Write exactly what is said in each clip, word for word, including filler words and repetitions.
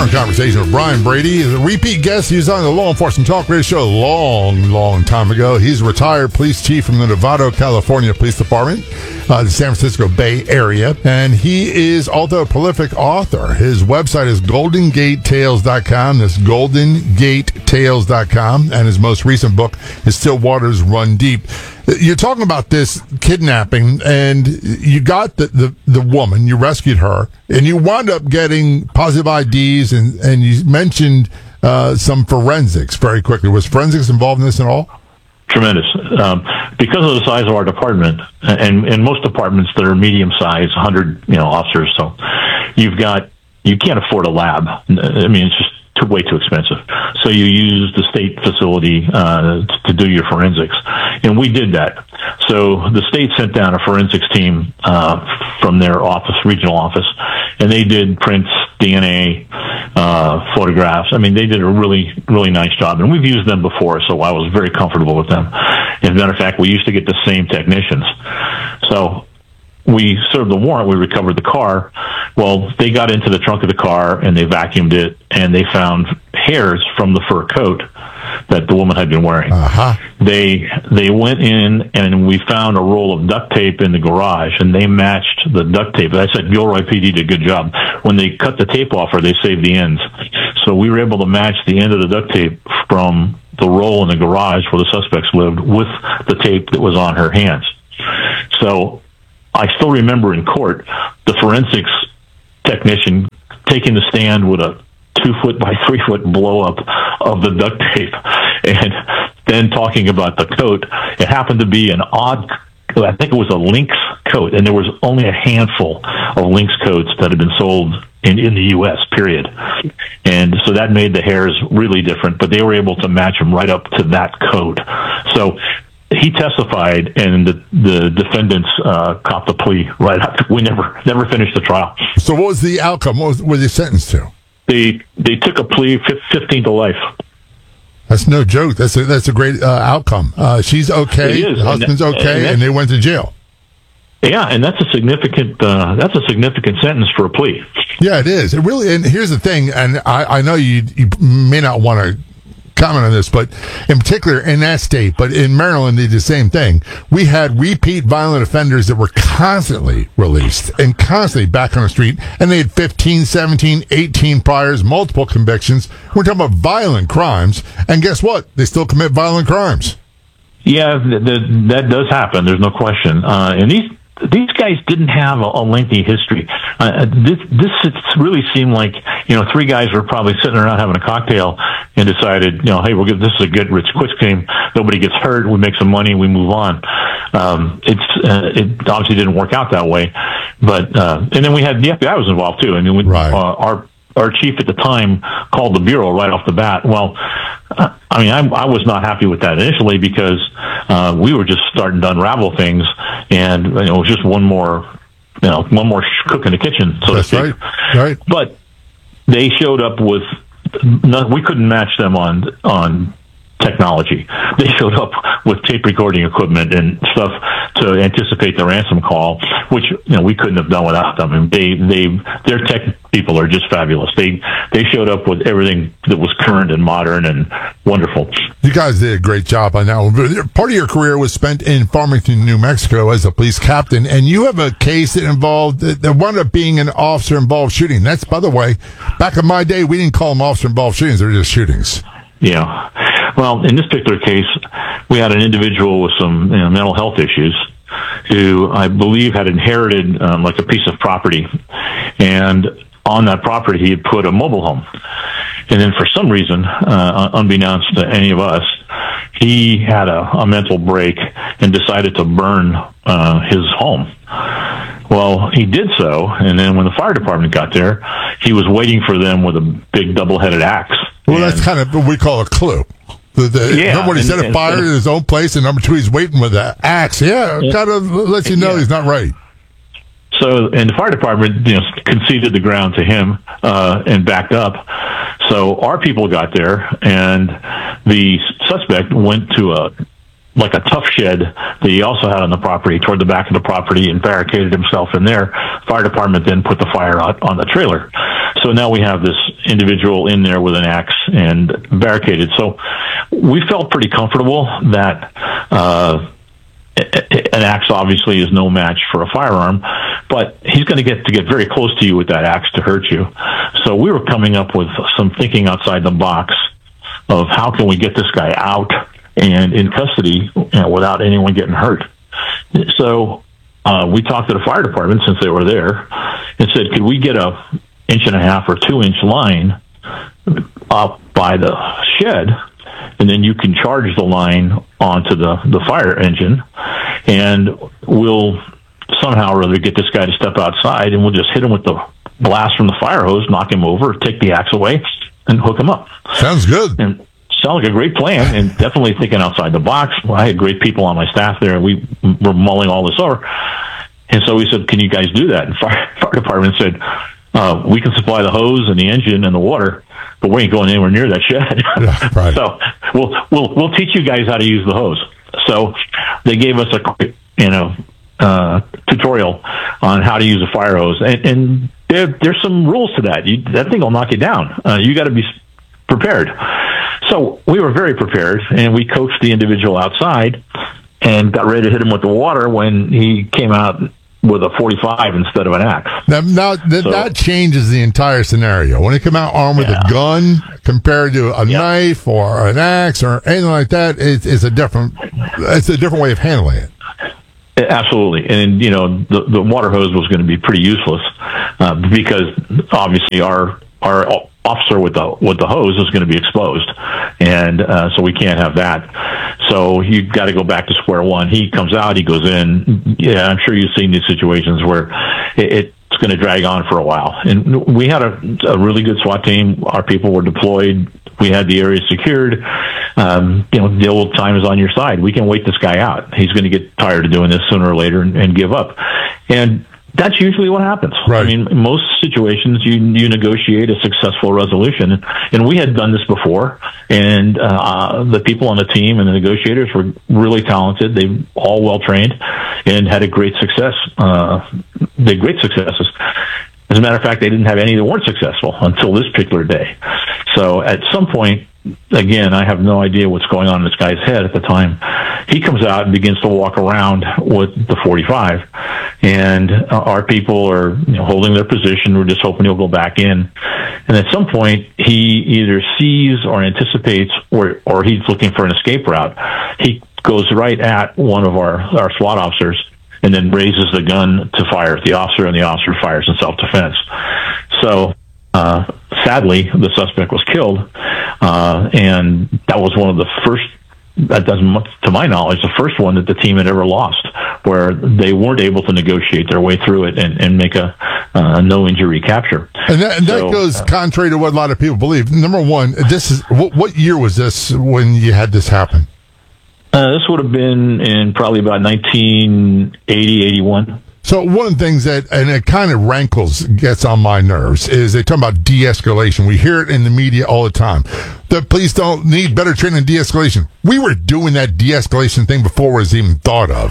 in conversation with Brian Brady. He's a repeat guest. He was on the Law Enforcement Talk Radio Show a long, long time ago. He's a retired police chief from the Novato, California Police Department, uh, the San Francisco Bay Area. And he is also a prolific author. His website is golden gate tales dot com. That's golden gate tales dot com. And his most recent book is Still Waters Run Deep. You're talking about this kidnapping, and you got the, the, the woman, you rescued her, and you wound up getting positive I Ds, and, and you mentioned uh, some forensics very quickly. Was forensics involved in this at all? Tremendous. Um, because of the size of our department, and, and most departments that are medium-sized, one hundred you know, officers, so you've got, you can't afford a lab. I mean, it's just too, way too expensive. So you use the state facility uh, to do your forensics, and we did that. So the state sent down a forensics team uh, from their office, regional office, and they did prints, D N A, uh, photographs. I mean, they did a really, really nice job, and we've used them before, so I was very comfortable with them. As a matter of fact, we used to get the same technicians. So we served the warrant, we recovered the car. Well, they got into the trunk of the car and they vacuumed it, and they found hairs from the fur coat that the woman had been wearing. Uh-huh. They they went in and we found a roll of duct tape in the garage, and they matched the duct tape. I said Gilroy P D did a good job. When they cut the tape off her, they saved the ends. So we were able to match the end of the duct tape from the roll in the garage where the suspects lived with the tape that was on her hands. So I still remember in court the forensics technician taking the stand with a two foot by three foot blow up of the duct tape, and then talking about the coat. It happened to be an odd, I think it was a lynx coat, and there was only a handful of lynx coats that had been sold in, in the U S, period. And so that made the hairs really different, but they were able to match them right up to that coat. So he testified, and the, the defendants uh, copped the plea right after. We never never finished the trial. So what was the outcome? What was, were they sentenced to? They they took a plea, fifteen to life. That's no joke. That's a, that's a great uh, outcome. Uh, she's okay. It is. The husband's and, okay, and, and they went to jail. Yeah, and that's a significant uh, that's a significant sentence for a plea. Yeah, it is. It really. And here's the thing. And I, I know you you may not want to comment on this, but in particular in that state, but in Maryland, they did the same thing. We had repeat violent offenders that were constantly released and constantly back on the street, and they had fifteen, seventeen, eighteen priors, multiple convictions. We're talking about violent crimes, and guess what? They still commit violent crimes. Yeah, th- th- that does happen. There's no question. Uh, and these these guys didn't have a, a lengthy history. Uh, this this really seemed like, you know, three guys were probably sitting around having a cocktail and decided, you know, hey, we're good. This is a good rich quick game. Nobody gets hurt. We make some money. We move on. Um, it's uh, it obviously didn't work out that way. But uh, and then we had the F B I was involved too. I mean, we, right. uh, our our chief at the time called the bureau right off the bat. Well, uh, I mean, I, I was not happy with that initially because uh, we were just starting to unravel things, and you know, it was just one more, you know, one more cook in the kitchen, so That's to speak. Right. Right. But they showed up with no, we couldn't match them on on technology. They showed up with tape recording equipment and stuff to anticipate the ransom call, which, you know, we couldn't have done without them. And they, they, their tech people are just fabulous. They, they showed up with everything that was current and modern and wonderful. You guys did a great job on that one. Part of your career was spent in Farmington, New Mexico as a police captain, and you have a case that involved, that wound up being an officer-involved shooting. That's, by the way, back in my day, we didn't call them officer-involved shootings. They were just shootings. Yeah. Well, in this particular case, we had an individual with some, you know, mental health issues who I believe had inherited um, like a piece of property, and on that property he had put a mobile home. And then for some reason, uh, unbeknownst to any of us, he had a, a mental break and decided to burn uh, his home. Well, he did so, and then when the fire department got there, he was waiting for them with a big double-headed axe. Well, and that's kind of what we call a clue. The, the, yeah, number one, he and, set a and, fire and, in his own place, and number two, he's waiting with an axe. Yeah, yeah. kind of lets you know yeah. he's not right. So, and the fire department, you know, conceded the ground to him uh, and backed up. So our people got there, and the suspect went to a like a tough shed that he also had on the property toward the back of the property and barricaded himself in there. Fire department then put the fire out on the trailer. So now we have this individual in there with an axe and barricaded. So we felt pretty comfortable that uh, an axe obviously is no match for a firearm, but he's going to get to get very close to you with that axe to hurt you. So we were coming up with some thinking outside the box of how can we get this guy out and in custody, you know, without anyone getting hurt. So uh, we talked to the fire department since they were there and said, could we get a inch and a half or two inch line up by the shed, and then you can charge the line onto the, the fire engine, and we'll somehow or other get this guy to step outside, and we'll just hit him with the blast from the fire hose, knock him over, take the axe away, and hook him up. Sounds good. And sounds like a great plan, and definitely thinking outside the box. Well, I had great people on my staff there, and we were mulling all this over. And so we said, can you guys do that? And fire, fire department said, uh, we can supply the hose and the engine and the water, but we ain't going anywhere near that shed. Yeah, right. So we'll, we'll, we'll teach you guys how to use the hose. So they gave us a quick, you know, uh, tutorial on how to use a fire hose. And, and there, there's some rules to that. You, that thing will knock you down. Uh, you got to be prepared. So we were very prepared, and we coached the individual outside and got ready to hit him with the water when he came out with a forty-five instead of an axe. Now, now that, so, that changes the entire scenario. When he come out armed with yeah. a gun compared to a yep. knife or an axe or anything like that, it's, it's a different it's a different way of handling it. Absolutely. And, you know, the, the water hose was going to be pretty useless uh, because obviously our our officer with the with the hose is going to be exposed, and uh, so we can't have that. So you've got to go back to square one. He comes out, he goes in. Yeah, I'm sure you've seen these situations where it, it's going to drag on for a while. And we had a, a really good SWAT team. Our people were deployed. We had the area secured. Um, you know, the old time is on your side. We can wait this guy out. He's going to get tired of doing this sooner or later and, and give up. And that's usually what happens. Right. I mean, in most situations, you you negotiate a successful resolution, and we had done this before. And uh, the people on the team and the negotiators were really talented. They all well trained and had a great success. Uh, they had great successes. As a matter of fact, they didn't have any that weren't successful until this particular day. So at some point, again, I have no idea what's going on in this guy's head at the time. He comes out and begins to walk around with the forty-five, and uh, our people are you know, holding their position. We're just hoping he'll go back in. And at some point, he either sees or anticipates, or or he's looking for an escape route. He goes right at one of our, our SWAT officers and then raises the gun to fire at the officer, and the officer fires in self-defense. So, uh, sadly, the suspect was killed, uh, and that was one of the first, that doesn't, to my knowledge, the first one that the team had ever lost, where they weren't able to negotiate their way through it and, and make a uh, no-injury capture. And that, and that so, goes uh, contrary to what a lot of people believe. Number one, this is what, what year was this when you had this happen? Uh, this would have been in probably about nineteen eighty, eighty-one. So one of the things that, and it kind of rankles, gets on my nerves, is they talk about de-escalation. We hear it in the media all the time. The police don't need better training in de-escalation. We were doing that de-escalation thing before it was even thought of.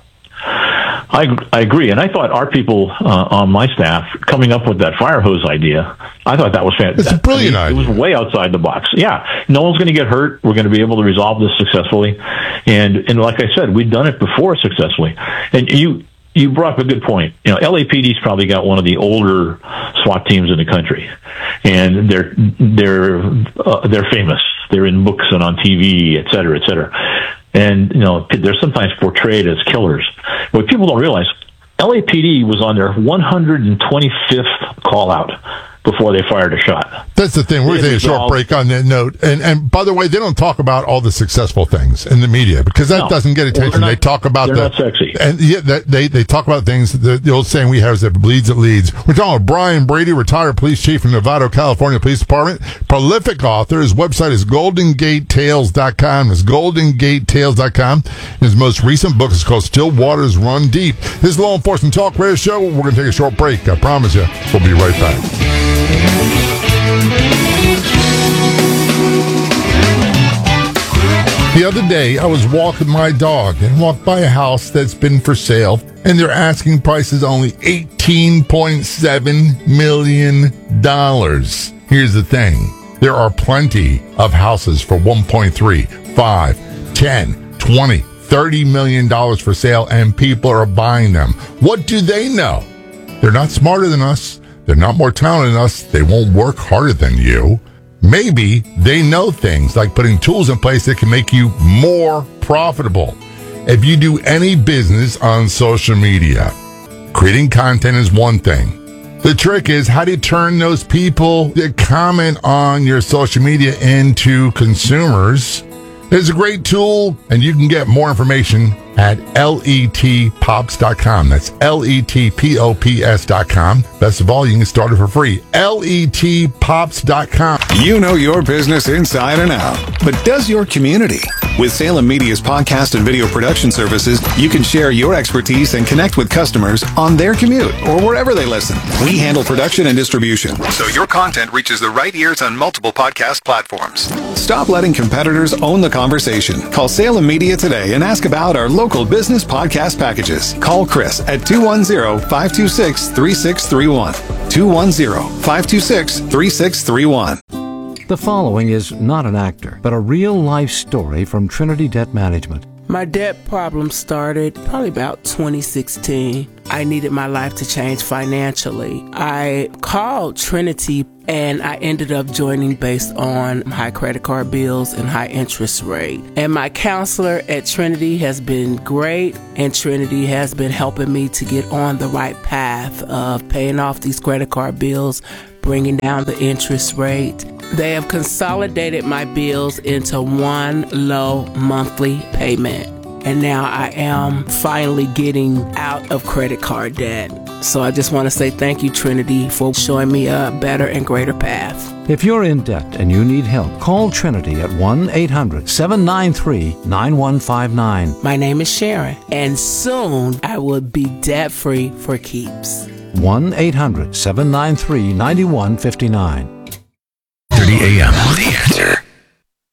I, I agree, and I thought our people uh, on my staff coming up with that fire hose idea, I thought that was fantastic. It's a brilliant I mean, idea. It was way outside the box. Yeah, no one's going to get hurt. We're going to be able to resolve this successfully, and and like I said, we've done it before successfully. And you you brought up a good point. You know, L A P D's probably got one of the older SWAT teams in the country, and they're they're uh, they're famous. They're in books and on T V, et cetera, et cetera. And, you know, they're sometimes portrayed as killers. What people don't realize, L A P D was on their one hundred twenty-fifth call out before they fired a shot. That's the thing. We're taking a short break on that note. And and by the way, they don't talk about all the successful things in the media because that no. doesn't get attention. Well, not, they talk about they're the not sexy. And yeah, they they talk about things. The, the old saying we have is that bleeds it leads. We're talking with Brian Brady, retired police chief from Novato, California Police Department, prolific author. His website is golden gate tales dot com. It's golden gate tales dot com. His most recent book is called Still Waters Run Deep. This is Law Enforcement Talk Radio Show. We're going to take a short break. I promise you, we'll be right back. The The other day, I was walking my dog and walked by a house that's been for sale, and their asking price is only eighteen point seven million dollars. Here's the thing. There are plenty of houses for one point three, five, ten, twenty, thirty million dollars for sale, and people are buying them. What do they know? They're not smarter than us. They're not more talented than us. They won't work harder than you. Maybe they know things like putting tools in place that can make you more profitable. If you do any business on social media, creating content is one thing. The trick is, how do you turn those people that comment on your social media into consumers? It's a great tool, and you can get more information at let pops dot com. That's L E T P O P S dot com. Best of all, you can get started for free. let pops dot com. You know your business inside and out, but does your community? With Salem Media's podcast and video production services, you can share your expertise and connect with customers on their commute or wherever they listen. We handle production and distribution, so your content reaches the right ears on multiple podcast platforms. Stop letting competitors own the conversation. Call Salem Media today and ask about our local business podcast packages. Call Chris at two one zero, five two six, three six three one. two one zero, five two six, three six three one. The following is not an actor, but a real-life story from Trinity Debt Management. My debt problem started probably about twenty sixteen. I needed my life to change financially. I called Trinity and I ended up joining based on high credit card bills and high interest rate. And my counselor at Trinity has been great, and Trinity has been helping me to get on the right path of paying off these credit card bills, bringing down the interest rate. They have consolidated my bills into one low monthly payment. And now I am finally getting out of credit card debt. So I just want to say thank you, Trinity, for showing me a better and greater path. If you're in debt and you need help, call Trinity at one eight hundred, seven nine three, nine one five nine. My name is Sharon, and soon I will be debt-free for keeps. one eight hundred, seven nine three, nine one five nine. thirty A M. The Answer.